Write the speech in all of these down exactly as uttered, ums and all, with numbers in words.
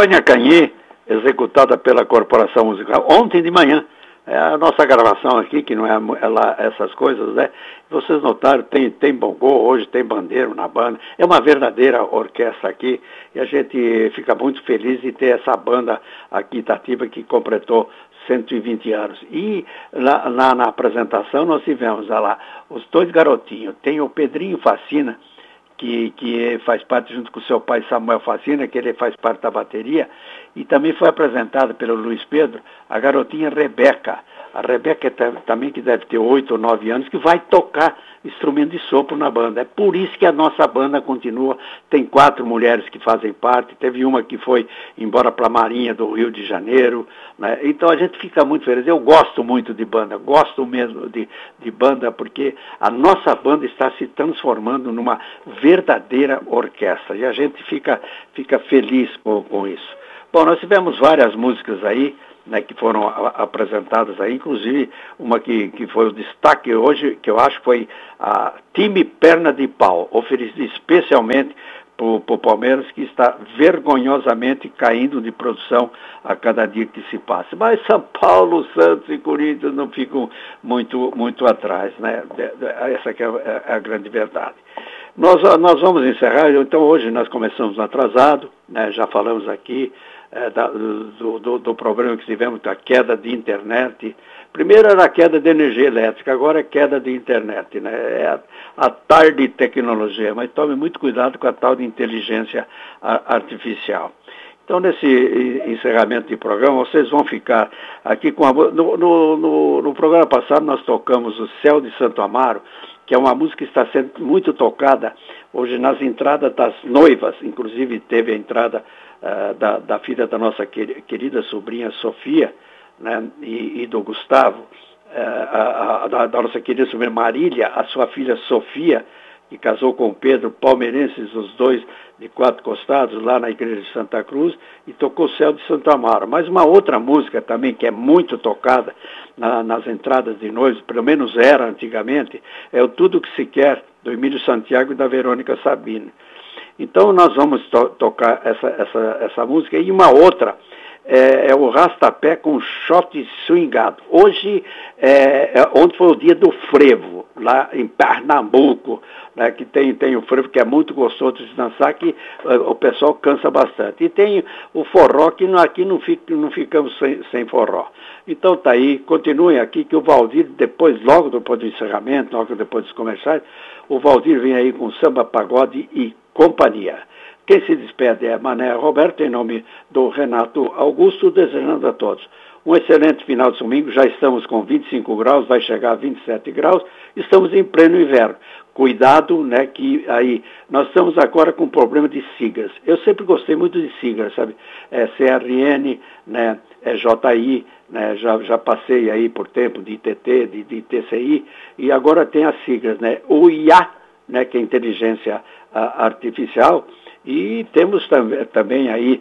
Sinfônia Canhê, executada pela Corporação Musical, ontem de manhã. É a nossa gravação aqui, que não é, é lá essas coisas, né? Vocês notaram, tem, tem bongô, hoje tem bandeiro na banda. É uma verdadeira orquestra aqui e a gente fica muito feliz de ter essa banda aqui, Itatiba, que completou cento e vinte anos. E na, na, na apresentação nós tivemos lá os dois garotinhos. Tem o Pedrinho Facina, que, que faz parte junto com seu pai Samuel Facina, que ele faz parte da bateria, e também foi apresentada pelo Luiz Pedro, a garotinha Rebeca. A Rebeca também, que deve ter oito ou nove anos, que vai tocar instrumento de sopro na banda. É por isso que a nossa banda continua. Tem quatro mulheres que fazem parte, teve uma que foi embora para a Marinha do Rio de Janeiro, né? Então a gente fica muito feliz. Eu gosto muito de banda, gosto mesmo de, de banda, porque a nossa banda está se transformando numa verdadeira orquestra, e a gente fica, fica feliz com, com isso. Bom, nós tivemos várias músicas aí, né, que foram a, apresentadas aí, inclusive uma que, que foi o destaque hoje, que eu acho que foi a Time Perna de Pau, oferecida especialmente para o Palmeiras, que está vergonhosamente caindo de produção a cada dia que se passa. Mas São Paulo, Santos e Corinthians não ficam muito, muito atrás, né? Essa que é a, é a grande verdade. Nós, nós vamos encerrar, então hoje nós começamos atrasado, né, já falamos aqui é, da, do, do, do problema que tivemos com a queda de internet. Primeiro era a queda de energia elétrica, agora é queda de internet, né? É a, a tarde de tecnologia, mas tome muito cuidado com a tal de inteligência artificial. Então, nesse encerramento de programa, vocês vão ficar aqui com a... No, no, no, no programa passado nós tocamos o Céu de Santo Amaro, que é uma música que está sendo muito tocada hoje nas entradas das noivas. Inclusive teve a entrada uh, da, da filha da nossa querida sobrinha Sofia, né, e, e do Gustavo, uh, a, a, da, da nossa querida sobrinha Marília, a sua filha Sofia, que casou com o Pedro, palmeirenses, os dois de quatro costados, lá na igreja de Santa Cruz, e tocou o Céu de Santo Amaro. Mas uma outra música também, que é muito tocada na, nas entradas de noivos, pelo menos era antigamente, é o Tudo Que Se Quer, do Emílio Santiago e da Verônica Sabino. Então nós vamos to tocar essa, essa, essa música, e uma outra, É, é o Rastapé com shot swingado. Hoje, é, é, ontem foi o dia do frevo, lá em Pernambuco, né, que tem, tem o frevo que é muito gostoso de dançar, que uh, o pessoal cansa bastante. E tem o forró, que aqui não, fica, não ficamos sem, sem forró. Então tá aí, continuem aqui, que o Valdir, depois, logo depois do encerramento, logo depois dos comerciais, o Valdir vem aí com samba, pagode e companhia. Quem se despede é Mané Roberto, em nome do Renato Augusto, desejando a todos um excelente final de domingo. Já estamos com vinte e cinco graus, vai chegar a vinte e sete graus, estamos em pleno inverno. Cuidado, né, que aí nós estamos agora com problema de siglas. Eu sempre gostei muito de siglas, sabe? É C R N, né, é J I, né, já, já passei aí por tempo de I T T, de, de T C I, e agora tem as siglas, né? O I A, né, que é inteligência a, artificial. E temos tam, também aí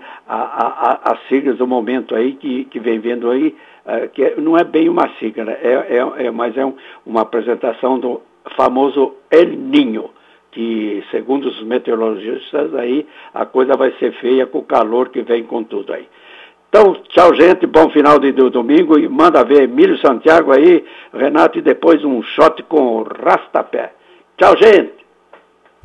as siglas do momento aí que, que vem vendo aí, uh, que é, não é bem uma sigla, né? é, é, é, mas é um, uma apresentação do famoso El Niño, que segundo os meteorologistas aí a coisa vai ser feia com o calor que vem com tudo aí. Então, tchau gente, bom final de, de domingo, e manda ver Emílio Santiago aí, Renato, e depois um shot com o Rastapé. Tchau gente!